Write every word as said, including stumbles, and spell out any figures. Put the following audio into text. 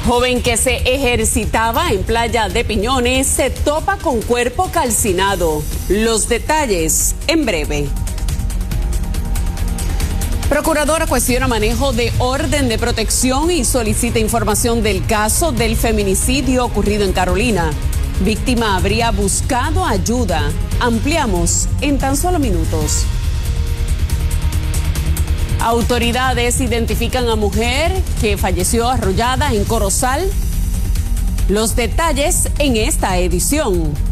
Joven que se ejercitaba en Playa de Piñones se topa con cuerpo calcinado. Los detalles en breve. Procuradora cuestiona manejo de orden de protección y solicita información del caso del feminicidio ocurrido en Carolina. Víctima habría buscado ayuda. Ampliamos en tan solo minutos. Autoridades identifican a mujer que falleció arrollada en Corozal. Los detalles en esta edición.